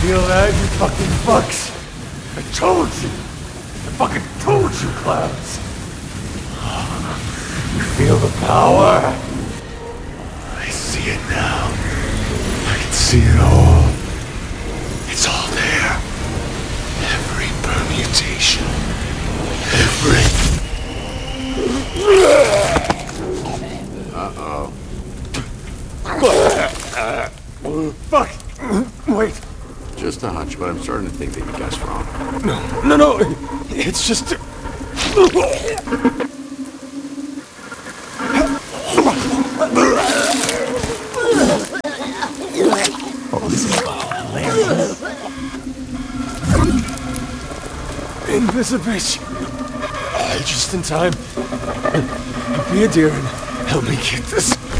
feel that, you fucking fucks? I told you! I fucking told you, Clouds! You feel the power? I see it now. I can see it all. It's all there. Every permutation. Every... Uh-oh. Fuck! Wait. Just a hunch, but I'm starting to think that you guessed wrong. No. It's just... Oh, this is hilarious. Invisibitch. Just in time. Be a dear and help me get this.